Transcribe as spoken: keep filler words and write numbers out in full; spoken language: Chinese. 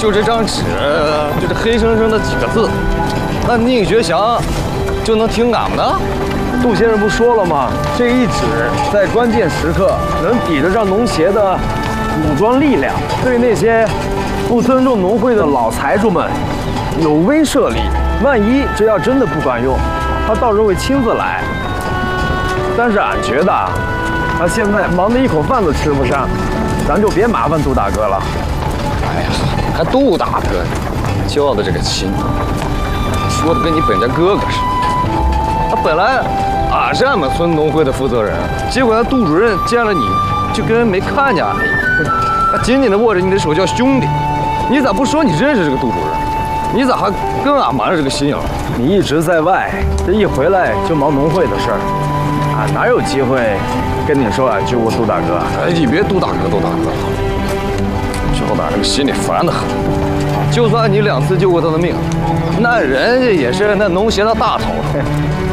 就这张纸，就这黑生生的几个字，那宁学祥就能听俺们的？ 杜先生不说了吗？这一纸在关键时刻能抵得上农协的武装力量，对那些不尊重农会的老财主们有威慑力。万一这要真的不管用，他到时候会亲自来。但是俺觉得啊，他现在忙得一口饭都吃不上，咱就别麻烦杜大哥了。 哎呀，还杜大哥，叫的这个亲，说的跟你本家哥哥似的。他本来俺是俺们村农会的负责人，结果那杜主任见了你就跟人没看见俺一样，他紧紧地握着你的手叫兄弟。你咋不说你认识这个杜主任？你咋还跟俺瞒着这个心眼？ 你一直在外，这一回来就忙农会的事儿，俺哪有机会跟你说俺救过杜大哥？ 哎，你别杜大哥杜大哥，叫的俺这个心里烦得很。就算你两次救过他的命，那人家也是那农协的大头。